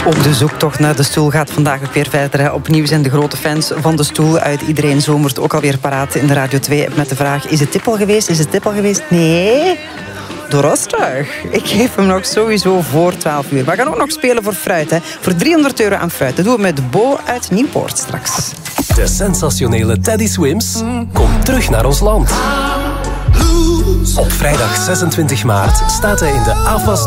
Ook de zoektocht naar de stoel gaat vandaag ook weer verder. Hè. Opnieuw zijn de grote fans van de stoel uit Iedereen Zomert ook alweer paraat in de Radio 2 met de vraag: is het tip al geweest? Is het tip al geweest? Nee. Door rustig. Ik geef hem nog sowieso voor 12 uur. Maar we gaan ook nog spelen voor fruit. Hè. Voor €300 aan fruit. Dat doen we met Bo uit Nieuwpoort straks. De sensationele Teddy Swims komt terug naar ons land. Op vrijdag 26 maart staat hij in de AFAS